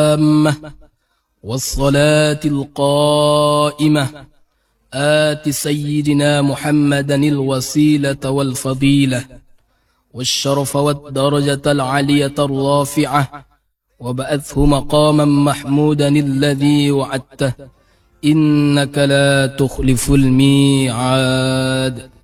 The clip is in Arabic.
التامة والصلاة القائمة آت سيدنا محمدا الوسيلة والفضيلة والشرف والدرجة العالية الرافعة وبعثه مقاما محمودا الذي وعدته إنك لا تخلف الميعاد.